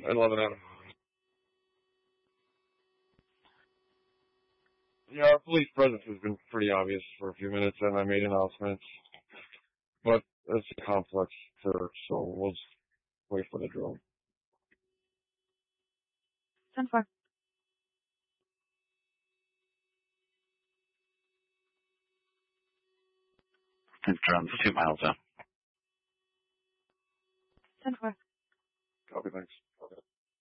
11 Adam. Yeah, our police presence has been pretty obvious for a few minutes, and I made announcements. But it's a complex search, so we'll just wait for the drone. 10-4. The drone's 2 miles out. 10-4. Copy, thanks.